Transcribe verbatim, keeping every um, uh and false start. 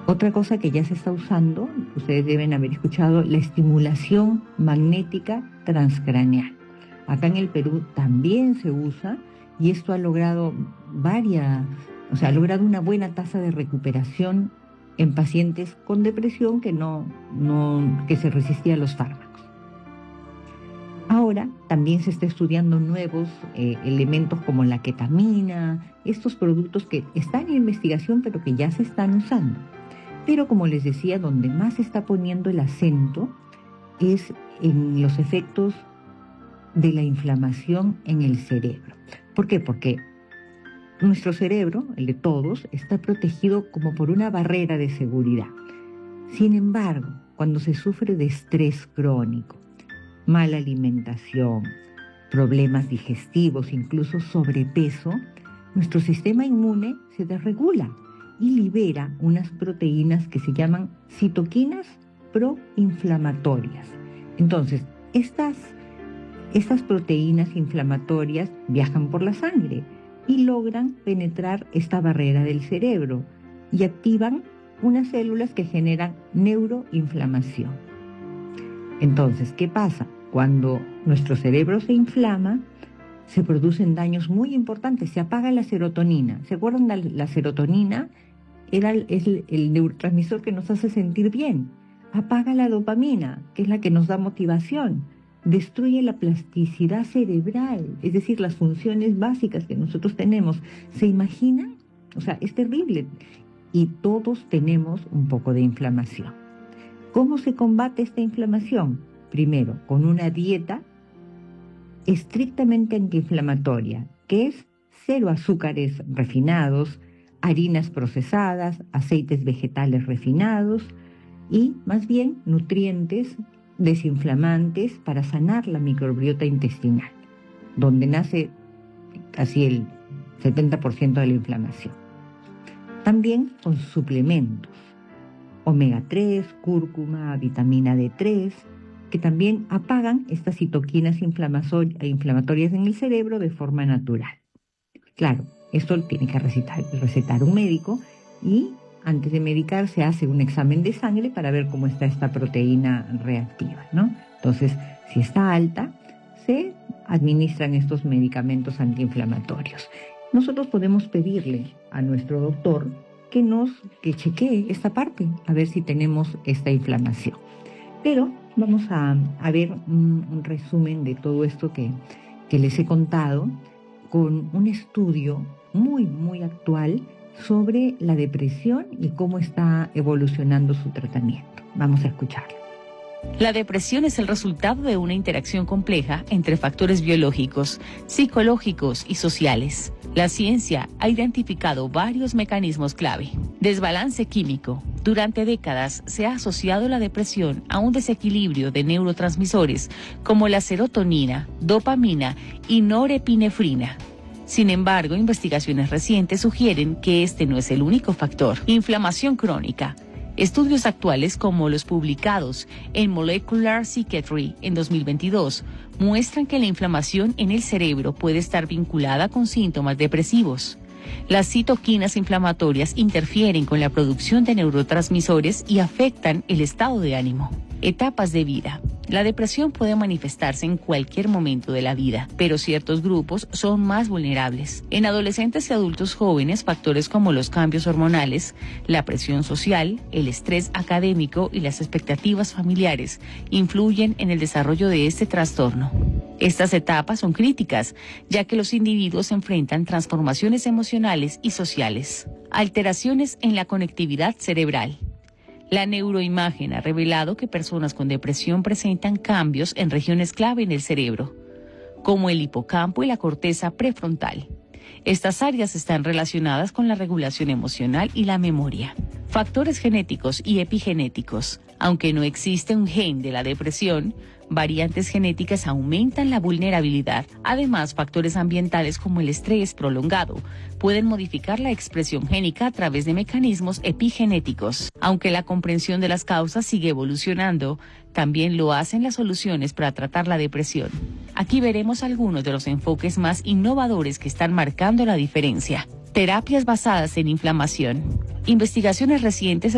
Otra cosa que ya se está usando, ustedes deben haber escuchado, la estimulación magnética transcraneal. Acá en el Perú también se usa y esto ha logrado varias, o sea, ha logrado una buena tasa de recuperación en pacientes con depresión que no, no, que se resistía a los fármacos. Ahora también se está estudiando nuevos eh, elementos como la ketamina, estos productos que están en investigación pero que ya se están usando. Pero como les decía, donde más se está poniendo el acento es en los efectos de la inflamación en el cerebro. ¿Por qué? Porque nuestro cerebro, el de todos, está protegido como por una barrera de seguridad. Sin embargo, cuando se sufre de estrés crónico, mala alimentación, problemas digestivos, incluso sobrepeso, nuestro sistema inmune se desregula y libera unas proteínas que se llaman citoquinas proinflamatorias. Entonces, estas, estas proteínas inflamatorias viajan por la sangre y logran penetrar esta barrera del cerebro y activan unas células que generan neuroinflamación. Entonces, ¿qué pasa? Cuando nuestro cerebro se inflama, se producen daños muy importantes, se apaga la serotonina. ¿Se acuerdan de la serotonina? Era el, es el, el neurotransmisor que nos hace sentir bien. Apaga la dopamina, que es la que nos da motivación. Destruye la plasticidad cerebral, es decir, las funciones básicas que nosotros tenemos. ¿Se imaginan? O sea, es terrible. Y todos tenemos un poco de inflamación. ¿Cómo se combate esta inflamación? Primero, con una dieta estrictamente antiinflamatoria, que es cero azúcares refinados, harinas procesadas, aceites vegetales refinados y más bien nutrientes desinflamantes para sanar la microbiota intestinal, donde nace casi el setenta por ciento de la inflamación. También con suplementos, omega tres, cúrcuma, vitamina D tres, que también apagan estas citoquinas inflamatorias en el cerebro de forma natural. Claro, esto lo tiene que recetar, recetar un médico y antes de medicar se hace un examen de sangre para ver cómo está esta proteína reactiva, ¿no? Entonces, si está alta, se administran estos medicamentos antiinflamatorios. Nosotros podemos pedirle a nuestro doctor que nos que chequee esta parte, a ver si tenemos esta inflamación. Pero vamos a, a ver un, un resumen de todo esto que, que les he contado con un estudio muy, muy actual sobre la depresión y cómo está evolucionando su tratamiento. Vamos a escucharlo. La depresión es el resultado de una interacción compleja entre factores biológicos, psicológicos y sociales. La ciencia ha identificado varios mecanismos clave. Desbalance químico. Durante décadas se ha asociado la depresión a un desequilibrio de neurotransmisores como la serotonina, dopamina y norepinefrina. Sin embargo, investigaciones recientes sugieren que este no es el único factor. Inflamación crónica. Estudios actuales como los publicados en Molecular Psychiatry en dos mil veintidós muestran que la inflamación en el cerebro puede estar vinculada con síntomas depresivos. Las citoquinas inflamatorias interfieren con la producción de neurotransmisores y afectan el estado de ánimo. Etapas de vida. La depresión puede manifestarse en cualquier momento de la vida, pero ciertos grupos son más vulnerables. En adolescentes y adultos jóvenes, factores como los cambios hormonales, la presión social, el estrés académico y las expectativas familiares influyen en el desarrollo de este trastorno. Estas etapas son críticas, ya que los individuos enfrentan transformaciones emocionales y sociales. Alteraciones en la conectividad cerebral. La neuroimagen ha revelado que personas con depresión presentan cambios en regiones clave en el cerebro, como el hipocampo y la corteza prefrontal. Estas áreas están relacionadas con la regulación emocional y la memoria. Factores genéticos y epigenéticos. Aunque no existe un gen de la depresión, variantes genéticas aumentan la vulnerabilidad. Además, factores ambientales como el estrés prolongado pueden modificar la expresión génica a través de mecanismos epigenéticos. Aunque la comprensión de las causas sigue evolucionando, también lo hacen las soluciones para tratar la depresión. Aquí veremos algunos de los enfoques más innovadores que están marcando la diferencia. Terapias basadas en inflamación. Investigaciones recientes